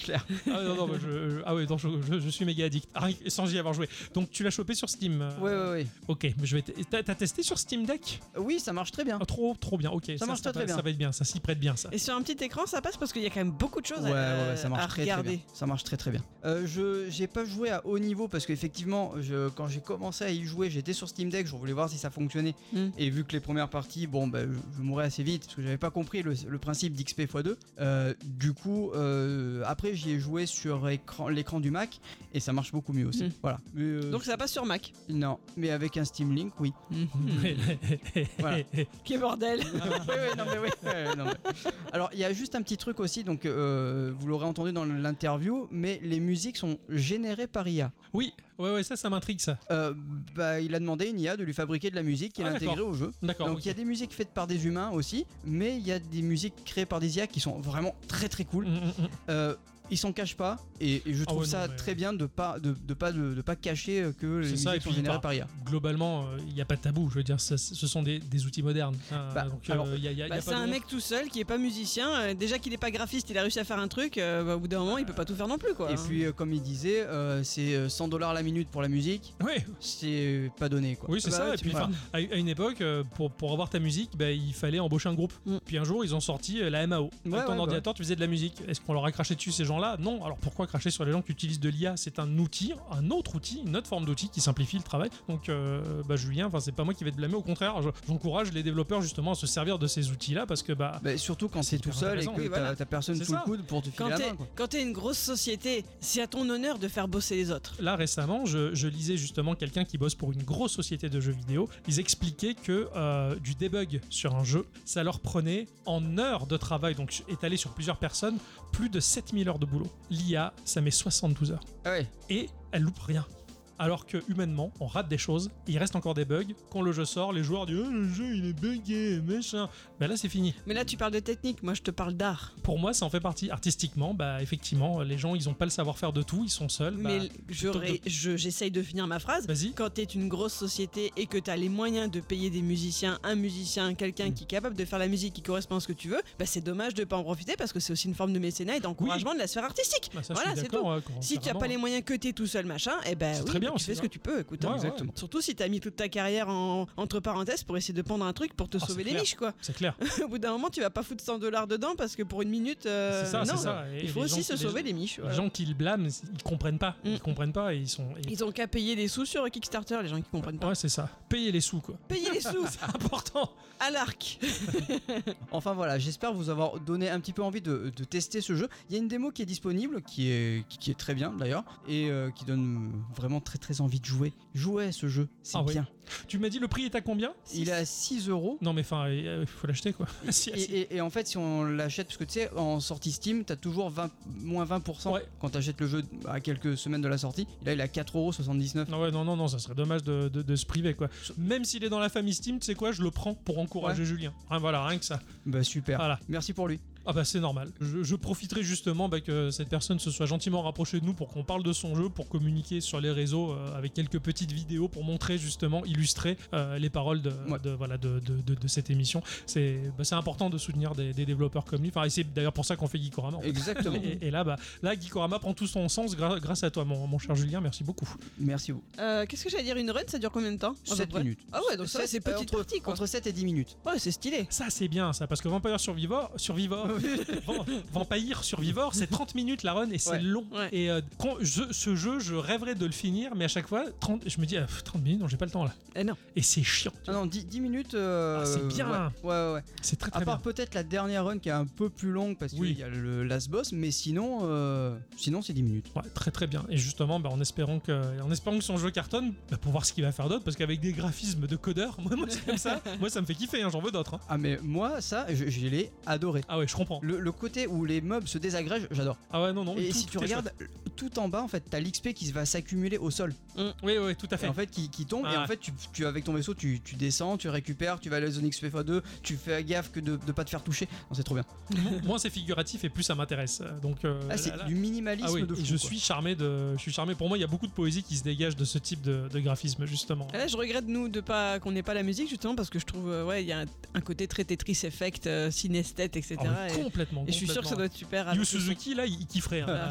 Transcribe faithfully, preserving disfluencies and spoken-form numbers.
clair. Ah non, non, bah, je, ah ouais, non, je, je, je suis méga addict, ah, sans y avoir joué. Donc tu l'as chopé sur Steam. euh, Ouais, ouais, ouais. Ok, mais je vais. T- t'as, t'as testé sur Steam Deck? Oui, ça marche très bien. Ah, trop, trop bien. Ok, ça, marche ça, très, va, très bien. ça va être bien. Ça s'y prête bien, ça. Et sur un petit écran, ça passe parce qu'il y a quand même beaucoup de choses Ouais, à, ouais, ouais, ça marche à très, regarder. très bien. Ça marche très très bien. Euh, je j'ai pas joué à haut niveau parce qu'effectivement, je, quand j'ai commencé à y jouer, j'étais sur Steam Deck, je voulais voir si ça fonctionnait. Mm. Et vu que les premières parties, bon, bah, je, je mourais assez vite parce que j'avais pas compris le, le principe d'X P fois deux. Euh, du coup, euh, après, j'y ai joué sur écran, l'écran du Mac et ça marche beaucoup mieux aussi. Mm. Voilà. Mais, euh, Donc ça passe sur Mac. non, mais avec un Steam Link, oui. Voilà. Quel bordel. oui, oui, non, mais oui. Ouais, non, mais- Alors, il y a juste un petit truc aussi, donc euh, vous l'aurez entendu dans l'interview, mais les musiques sont générées par I A. Oui, ouais, ouais, ça, ça m'intrigue, ça. Euh, bah, il a demandé à une I A de lui fabriquer de la musique et Ah, l'intégrer d'accord. au jeu. D'accord. Donc il ok. y a des musiques faites par des humains aussi, mais il y a des musiques créées par des I A qui sont vraiment très très cool. Mm, mm, mm. Euh, ils s'en cachent pas et, et je Ah trouve ouais, ça non, mais- très bien de pas de, de pas de, de pas cacher euh, que les C'est musiques ça, et sont puis, générées bah, par I A. Globalement, il n'y a pas de tabou. Je veux dire, ça, ce sont des, des outils modernes. Euh, Bah, donc, alors, il y a, y a- y a Bah, pas c'est de un honte. mec tout seul qui est pas musicien. euh, déjà qu'il est pas graphiste, il a réussi à faire un truc. euh, bah, au bout d'un moment, il peut pas tout faire non plus, quoi. Et puis euh, comme il disait, euh, c'est euh, cent dollars la minute pour la musique, Oui, c'est pas donné quoi. oui, c'est Bah, ça. ouais, Et puis, voilà. enfin, à, à une époque, euh, pour, pour avoir ta musique, bah, il fallait embaucher un groupe. Mm. Puis un jour, ils ont sorti euh, la M A O. Ouais, Avec ton ouais, ordinateur, tu faisais de la musique. Est-ce qu'on leur a craché dessus, ces gens-là? Non. Alors pourquoi cracher sur les gens qui utilisent de l'I A? C'est un outil, un autre outil, une autre forme d'outil qui simplifie le travail. Donc, euh, bah, Julien, enfin, c'est pas moi qui vais te blâmer. Au contraire, je- j'encourage les développeurs justement à se servir de ces outils-là parce que bah. Bah, surtout quand C'est t'es tout hyper seul et intéressant. que Oui, t'as voilà. t'as personne C'est sous ça. le coude pour te filer Quand la t'es, main quoi. quand t'es une grosse société, c'est à ton honneur de faire bosser les autres. Là récemment, je, je lisais justement quelqu'un qui bosse pour une grosse société de jeux vidéo. Ils expliquaient que euh, du debug sur un jeu, ça leur prenait en heures de travail, donc étalé sur plusieurs personnes, plus de sept mille heures de boulot. L'I A, ça met soixante-douze heures. Ah ouais. Et elle loupe rien. Alors que humainement, on rate des choses, il reste encore des bugs. Quand le jeu sort, les joueurs disent oh, le jeu il est buggé, machin. Ben là c'est fini. Mais là, tu parles de technique, moi je te parle d'art. Pour moi, ça en fait partie. Artistiquement, bah effectivement, les gens ils ont pas le savoir-faire de tout, ils sont seuls. bah, Mais j'aurais- je- j'essaye de finir ma phrase. Vas-y. Quand t'es une grosse société et que t'as les moyens de payer des musiciens, un musicien, quelqu'un Mm. qui est capable de faire la musique qui correspond à ce que tu veux, bah c'est dommage de pas en profiter parce que c'est aussi une forme de mécénat et d'encouragement de la sphère artistique. Bah, ça, je Voilà, suis c'est d'accord, tout. ouais, quand- Si tu as carrément. pas les moyens que t'es tout seul, machin, et ben C'est oui, très bien bah, tu aussi, fais ce hein. que tu peux, écoute. Ouais, hein. ouais, Exactement. Surtout si t'as mis toute ta carrière en, entre parenthèses pour essayer de pendre un truc pour te Ah, sauver c'est les clair. miches, quoi. C'est clair. Au bout d'un moment, tu vas pas foutre cent dollars dedans parce que pour une minute, euh, C'est ça, non, c'est ça. Et il faut les aussi gens- se les sauver gens- les miches. Les voilà. gens qui le blâment, ils comprennent pas. Mm. Ils comprennent pas et ils sont. et- Ils ont qu'à payer des sous sur Kickstarter, les gens qui comprennent pas. Ouais, c'est ça. Payer les sous, quoi. Payer les sous C'est important. à l'arc. Enfin voilà, j'espère vous avoir donné un petit peu envie de, de tester ce jeu. Il y a une démo qui est disponible, qui est, qui, qui est très bien d'ailleurs, et euh, qui donne vraiment très très envie de jouer. Jouer à ce jeu, c'est Ah oui. bien. Tu m'as dit le prix est à combien? Il est à six euros. Non, mais enfin, il faut l'acheter, quoi. Si, Et, si. et- et en fait, si on l'achète, parce que tu sais, en sortie Steam, t'as toujours vingt, moins vingt pour cent Ouais. quand t'achètes le jeu à quelques semaines de la sortie. Et là, il est à quatre euros soixante-dix-neuf. Non, ouais, non, non, non, ça serait dommage de, de- de se priver, quoi. Même s'il est dans la famille Steam, tu sais quoi, je le prends pour encourager Julien. Hein, voilà, rien que ça. Bah super. Voilà. Merci pour lui. Ah bah c'est normal. Je, je profiterai justement bah, que cette personne se soit gentiment rapprochée de nous pour qu'on parle de son jeu, pour communiquer sur les réseaux euh, avec quelques petites vidéos pour montrer justement, illustrer euh, les paroles de, Ouais. de, voilà, de, de, de, de cette émission. C'est bah, c'est important de soutenir des, des développeurs comme lui. Enfin, et c'est d'ailleurs pour ça qu'on fait Geekorama. en fait. Exactement. Et, et là, bah, là, Geekorama prend tout son sens gra- grâce à toi, mon, mon cher Julien. Merci beaucoup. Merci vous. Euh, Qu'est-ce que j'allais dire, une run, ça dure combien de temps à peu sept près minutes. Ah ouais, donc ça, Sept- c'est euh, petite entre, partie, quoi. entre sept et dix minutes. Ouais, c'est stylé. Ça, c'est bien, ça, parce que Vampire Survivor, Survivor, Vam- Vampire Survivor, c'est trente minutes la run et c'est Ouais. long. Ouais. Et euh, quand je- ce jeu, je rêverais de le finir, mais à chaque fois, trente, je me dis, ah, pff, trente minutes, non, j'ai pas le temps là. Eh non. Et c'est chiant. Ah non, dix, dix minutes. euh, Ah, c'est bien. Ouais, ouais, ouais. ouais. C'est très À très part bien. peut-être la dernière run qui est un peu plus longue parce qu'il Oui. y a le last boss, mais sinon, euh, sinon c'est dix minutes. Ouais, très très bien. Et justement, bah, en, espérant que, en espérant que son jeu cartonne, bah, pour voir ce qu'il va faire d'autre, parce qu'avec des graphismes de codeur, moi, moi c'est comme ça, moi ça me fait kiffer, hein, j'en veux d'autres. hein. Ah mais moi ça, je, je l'ai adoré. Ah ouais, je comprends. Le, le côté où les mobs se désagrègent, j'adore. Ah ouais, non, non. Et tout- si tout tu est regardes tout en bas, en fait, t'as l'X P qui va s'accumuler au sol. chouette. Oui, oui, tout à Et fait. en fait, qui, qui tombe. Et Ah. en fait, tu, tu avec ton vaisseau, tu, tu descends, tu récupères, tu vas à la zone X P fois deux, tu fais gaffe que de, de pas te faire toucher. Non, c'est trop bien. Moins c'est figuratif et plus ça m'intéresse. Donc, euh, Ah, c'est là- là- du minimalisme Ah oui, de fou. et je quoi. suis charmé de, je suis charmé. Pour moi, il y a beaucoup de poésie qui se dégage de ce type de, de graphisme justement. Et là, je regrette nous de pas qu'on n'ait pas la musique justement parce que je trouve euh, ouais il y a un, un côté très Tetris Effect, euh, synesthète, et cetera. Ah oui, et, complètement. et je suis sûr que ça doit être super. Yu avec le son. Suzuki là, il il kifferait. hein. Voilà.